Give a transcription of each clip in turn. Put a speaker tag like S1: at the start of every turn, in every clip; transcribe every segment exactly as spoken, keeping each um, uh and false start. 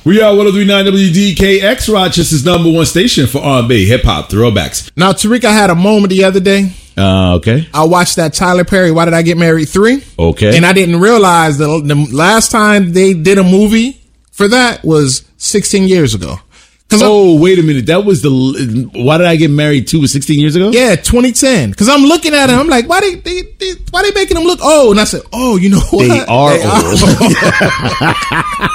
S1: We are one oh three point nine W D K X, Rochester's number one station for R and B, hip-hop, throwbacks.
S2: Now, Tariq, I had a moment the other day.
S1: Uh, okay.
S2: I watched that Tyler Perry, Why Did I Get Married three?
S1: Okay.
S2: And I didn't realize that the last time they did a movie for that was sixteen years ago.
S1: Oh, I'm, wait a minute. That was the, Why Did I Get Married two was sixteen years ago?
S2: Yeah, twenty ten. Because I'm looking at him, I'm like, why they, they, they why they making them look old? And I said, oh, you know what?
S1: They are
S2: they
S1: old.
S2: Are.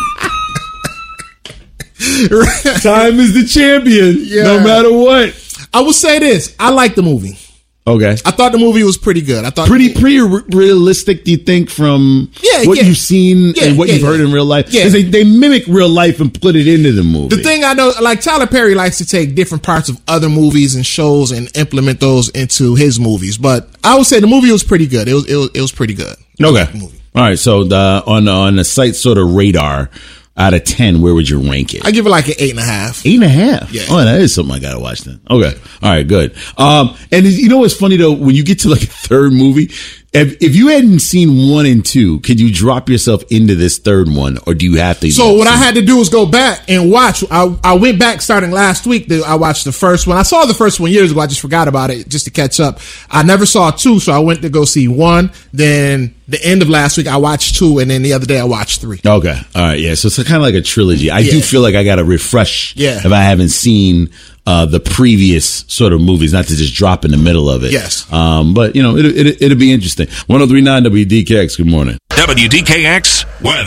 S1: Time is the champion, yeah. No matter what.
S2: I will say this. I like the movie.
S1: Okay.
S2: I thought the movie was pretty good. I thought
S1: pretty pretty realistic, do you think, from
S2: yeah,
S1: what
S2: yeah.
S1: you've seen
S2: yeah,
S1: and what
S2: yeah,
S1: you've heard
S2: yeah.
S1: in real life?
S2: Yeah.
S1: Because they, they mimic real life and put it into the movie.
S2: The thing I know, like Tyler Perry likes to take different parts of other movies and shows and implement those into his movies. But I would say the movie was pretty good. It was it was, it was pretty good.
S1: Okay. Movie. All right. So the, on on the site sort of radar, out of ten, where would you rank it?
S2: I give it like an eight and a half.
S1: Eight and a half?
S2: Yeah.
S1: Oh, that is something I gotta watch then. Okay. All right, good. Um, and you know what's funny though? When you get to like a third movie, if, if you hadn't seen one and two, could you drop yourself into this third one, or do you have to?
S2: So what I had to do was go back and watch. I, I went back starting last week. I watched the first one. I saw the first one years ago. I just forgot about it just to catch up. I never saw two, so I went to go see one. Then the end of last week, I watched two, and then the other day I watched three.
S1: Okay. All right. Yeah. So it's kind of like a trilogy. I yeah. do feel like I got to refresh
S2: yeah.
S1: if I haven't seen uh, the previous sort of movies, not to just drop in the middle of it.
S2: Yes.
S1: Um, but, you know, it, it, it'll be interesting. one oh three point nine W D K X. Good morning.
S3: W D K X weather.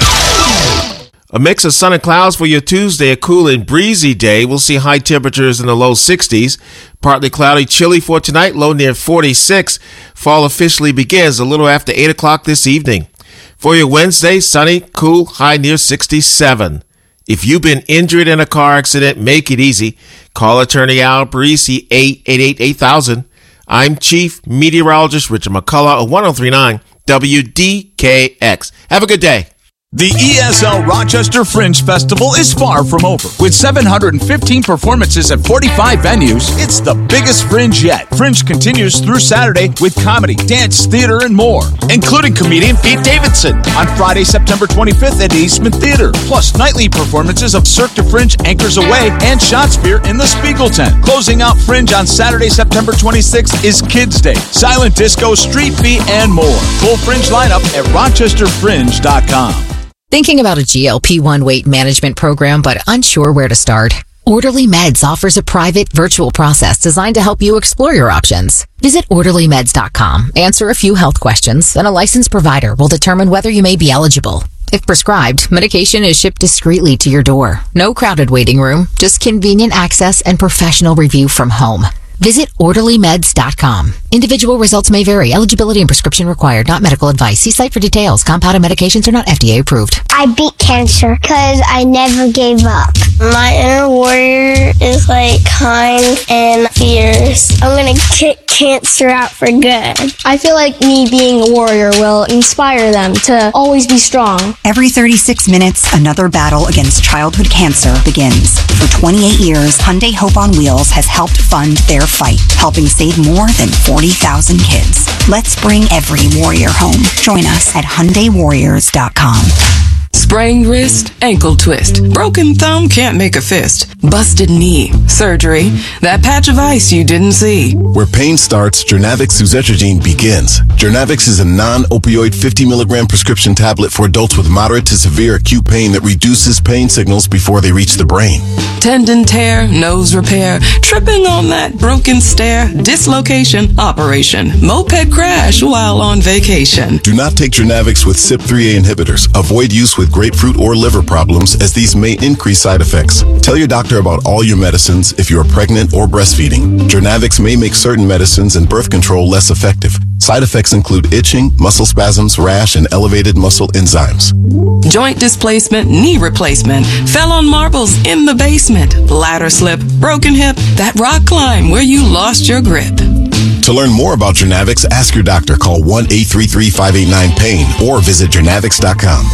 S4: A mix of sun and clouds for your Tuesday, a cool and breezy day. We'll see high temperatures in the low sixties. Partly cloudy, chilly for tonight, low near forty-six. Fall officially begins a little after eight o'clock this evening. For your Wednesday, sunny, cool, high near sixty-seven. If you've been injured in a car accident, make it easy. Call attorney Al Parisi, eight eight eight, eight thousand. I'm Chief Meteorologist Richard McCullough of one oh three point nine W D K X. Have a good day.
S5: The E S L Rochester Fringe Festival is far from over. With seven hundred fifteen performances at forty-five venues, it's the biggest Fringe yet. Fringe continues through Saturday with comedy, dance, theater, and more, including comedian Pete Davidson on Friday, September twenty-fifth at Eastman Theater. Plus, nightly performances of Cirque du Fringe, Anchors Away, and Shakespeare in the Spiegel Tent. Closing out Fringe on Saturday, September twenty-sixth is Kids Day, Silent Disco, Street Beat, and more. Full Fringe lineup at rochester fringe dot com.
S6: Thinking about a G L P one weight management program, but unsure where to start? Orderly Meds offers a private virtual process designed to help you explore your options. Visit orderly meds dot com, answer a few health questions, and a licensed provider will determine whether you may be eligible. If prescribed, medication is shipped discreetly to your door. No crowded waiting room, just convenient access and professional review from home. Visit orderly meds dot com. Individual results may vary. Eligibility and prescription required. Not medical advice. See site for details. Compounded medications are not F D A approved.
S7: I beat cancer because I never gave up. My inner warrior is like kind and fierce. I'm going to kick cancer out for good.
S8: I feel like me being a warrior will inspire them to always be strong.
S9: Every thirty-six minutes, another battle against childhood cancer begins. For twenty-eight years, Hyundai Hope on Wheels has helped fund their fight, helping save more than forty thousand kids. Let's bring every warrior home. Join us at hyundai warriors dot com.
S10: Sprained wrist, ankle twist, broken thumb, can't make a fist, busted knee, surgery, that patch of ice you didn't see.
S11: Where pain starts, Jernavix suzetrigine begins. Jernavix is a non-opioid fifty milligram prescription tablet for adults with moderate to severe acute pain that reduces pain signals before they reach the brain.
S10: Tendon tear, nose repair, tripping on that broken stair, dislocation, operation, moped crash while on vacation.
S11: Do not take Jernavix with C Y P three A inhibitors. Avoid use with grapefruit or liver problems, as these may increase side effects. Tell your doctor about all your medicines if you are pregnant or breastfeeding. Jernavix may make certain medicines and birth control less effective. Side effects include itching, muscle spasms, rash, and elevated muscle enzymes.
S10: Joint displacement, knee replacement, fell on marbles in the basement, ladder slip, broken hip, that rock climb where you lost your grip.
S11: To learn more about Jernavix, ask your doctor. Call one eight three three, five eight nine, pain or visit jernavix dot com.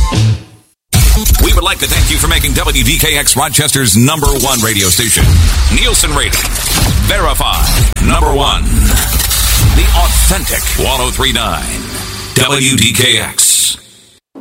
S3: We would like to thank you for making W D K X Rochester's number one radio station. Nielsen rated, verified, number one. The authentic one oh three point nine W D K X.